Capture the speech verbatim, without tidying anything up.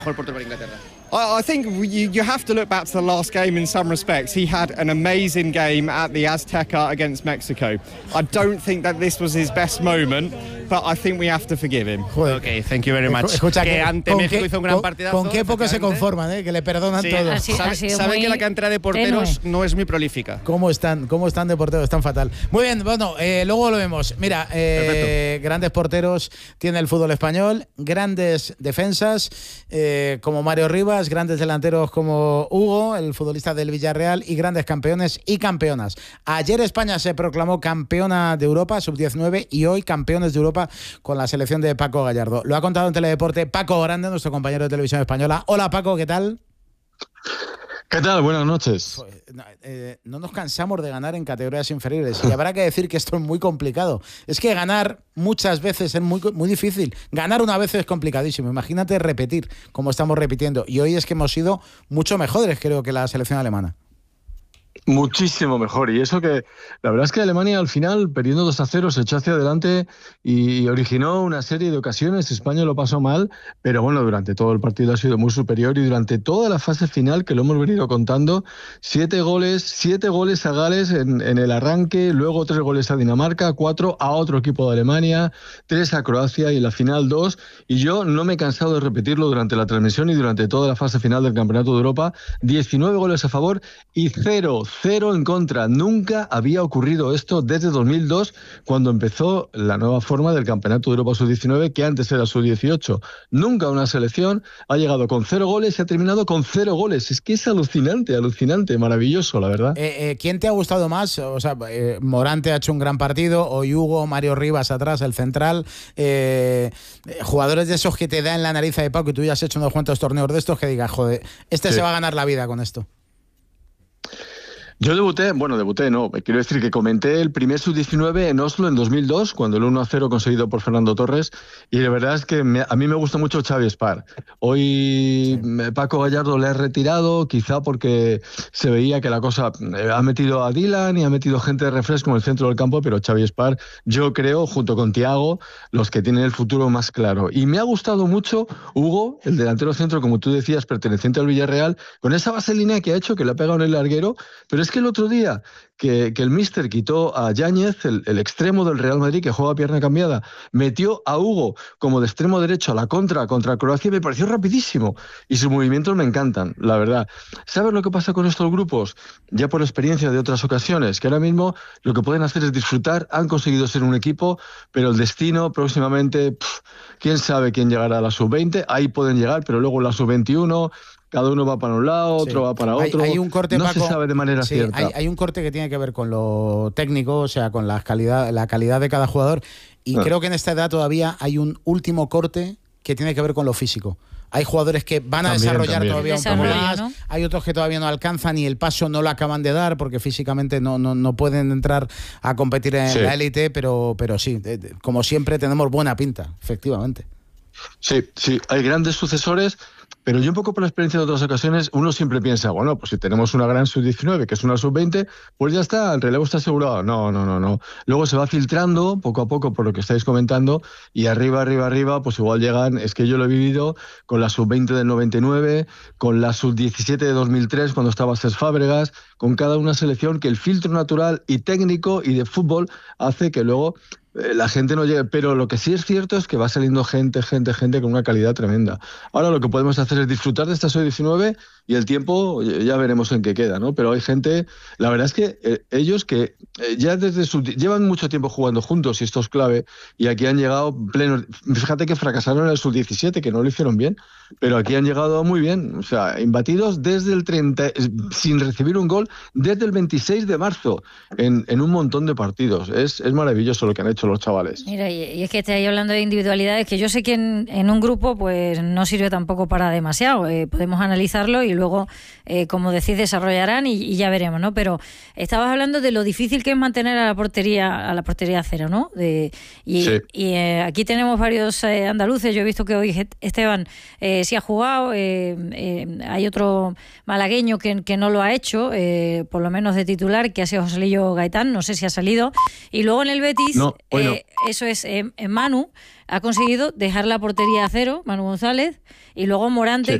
Mejor portero para Inglaterra. I, I think you, you have to look back to the last game in some respects. He had an amazing game at the Azteca against Mexico. I don't think that this was his best moment, but I think we have to forgive him. Joder. Ok, thank you very much. Escucha, que que ante México qué, hizo un gran con, partidazo. Con qué poco se conforman, ¿eh? Que le perdonan sí, todo. Así, Sabe, saben que la cantera de porteros tenue. no es muy prolífica. ¿Cómo están? ¿Cómo están de porteros? Están fatal. Muy bien, bueno, eh, luego lo vemos. Mira, eh, grandes porteros tiene el fútbol español, grandes defensas eh, como Mario Rivas, grandes delanteros como Hugo, el futbolista del Villarreal, y grandes campeones y campeonas. Ayer España se proclamó campeona de Europa, sub diecinueve, y hoy campeones de Europa con la selección de Paco Gallardo. Lo ha contado en Teledeporte Paco Grande, nuestro compañero de Televisión Española. Hola Paco, ¿qué tal? ¿Qué tal? Buenas noches. No, eh, no nos cansamos de ganar en categorías inferiores y habrá que decir que esto es muy complicado. Es que ganar muchas veces es muy, muy difícil. Ganar una vez es complicadísimo. Imagínate repetir como estamos repitiendo. Y hoy es que hemos sido mucho mejores, creo, que la selección alemana. Muchísimo mejor, y eso que la verdad es que Alemania al final, perdiendo dos a cero, se echó hacia adelante y originó una serie de ocasiones. España lo pasó mal, pero bueno, durante todo el partido ha sido muy superior, y durante toda la fase final, que lo hemos venido contando, siete goles, siete goles a Gales en, en el arranque, luego tres goles a Dinamarca, cuatro a otro equipo de Alemania, tres a Croacia y en la final dos, y yo no me he cansado de repetirlo durante la transmisión y durante toda la fase final del Campeonato de Europa: diecinueve goles a favor y cero Cero en contra. Nunca había ocurrido esto desde dos mil dos, cuando empezó la nueva forma del Campeonato de Europa sub diecinueve, que antes era sub dieciocho. Nunca una selección ha llegado con cero goles y ha terminado con cero goles. Es que es alucinante, alucinante, maravilloso, la verdad. Eh, eh, ¿Quién te ha gustado más? O sea, eh, Morante ha hecho un gran partido, o Hugo, Mario Rivas atrás, el central. Eh, jugadores de esos que te da en la nariz de Paco, y tú ya has hecho unos cuantos torneos de estos, que digas, joder, este sí. se va a ganar la vida con esto. Yo debuté, bueno, debuté no, quiero decir que comenté el primer sub diecinueve en Oslo en dos mil dos, cuando el uno a cero conseguido por Fernando Torres, y la verdad es que me, a mí me gusta mucho Xavi Espar. Hoy sí. Paco Gallardo le ha retirado, quizá porque se veía que la cosa, eh, ha metido a Dylan y ha metido gente de refresco en el centro del campo, pero Xavi Espar, yo creo, junto con Thiago, los que tienen el futuro más claro. Y me ha gustado mucho Hugo, el delantero centro, como tú decías, perteneciente al Villarreal, con esa vaselina que ha hecho, que le ha pegado en el larguero, pero es que el otro día que, que el míster quitó a Yáñez, el, el extremo del Real Madrid, que juega a pierna cambiada, metió a Hugo como de extremo derecho a la contra contra Croacia, y me pareció rapidísimo, y sus movimientos me encantan, la verdad. ¿Sabes lo que pasa con estos grupos? Ya por experiencia de otras ocasiones, que ahora mismo lo que pueden hacer es disfrutar. Han conseguido ser un equipo, pero el destino próximamente, pff, quién sabe quién llegará a la sub veinte, ahí pueden llegar, pero luego la sub veintiuno... Cada uno va para un lado, otro sí. va para otro. Hay, hay un corte, no Paco, se sabe de manera sí, cierta. Hay, hay un corte que tiene que ver con lo técnico, o sea, con la calidad, la calidad de cada jugador. Y ah. creo que en esta edad todavía hay un último corte que tiene que ver con lo físico. Hay jugadores que van a también, desarrollar también. todavía un poco más, ¿no? Hay otros que todavía no alcanzan y el paso no lo acaban de dar porque físicamente no, no, no pueden entrar a competir en sí. la élite, pero, pero sí, como siempre tenemos buena pinta, efectivamente. Sí, sí, hay grandes sucesores. Pero yo un poco por la experiencia de otras ocasiones, uno siempre piensa, bueno, pues si tenemos una gran sub diecinueve, que es una sub veinte, pues ya está, el relevo está asegurado. No, no, no, no. Luego se va filtrando poco a poco por lo que estáis comentando, y arriba, arriba, arriba, pues igual llegan, es que yo lo he vivido con la sub veinte del noventa y nueve, con la sub diecisiete de dos mil tres, cuando estaba Cesc Fábregas, con cada una selección que el filtro natural y técnico y de fútbol hace que luego la gente no llega, pero lo que sí es cierto es que va saliendo gente, gente, gente con una calidad tremenda. Ahora lo que podemos hacer es disfrutar de esta sub diecinueve y el tiempo ya veremos en qué queda, ¿no? Pero hay gente, la verdad es que eh, ellos que eh, ya desde su, llevan mucho tiempo jugando juntos, y esto es clave, y aquí han llegado plenos. Fíjate que fracasaron en el sub diecisiete, que no lo hicieron bien, pero aquí han llegado muy bien, o sea, imbatidos desde el treinta, sin recibir un gol, desde el veintiséis de marzo, en, en un montón de partidos. Es, es maravilloso lo que han hecho los chavales. Mira, y es que estáis hablando de individualidades, que yo sé que en, en un grupo pues no sirve tampoco para demasiado. Eh, podemos analizarlo y luego, eh, como decís, desarrollarán y, y ya veremos, ¿no? Pero estabas hablando de lo difícil que es mantener a la portería a la portería cero, ¿no? De, y sí. y eh, aquí tenemos varios eh, andaluces. Yo he visto que hoy Esteban eh, sí ha jugado. Eh, eh, hay otro malagueño que, que no lo ha hecho. Eh, de por lo menos de titular, que ha sido Joselillo Gaitán, no sé si ha salido. Y luego en el Betis, no, eh, no. eso es, eh, Manu ha conseguido dejar la portería a cero, Manu González, y luego Morante, sí.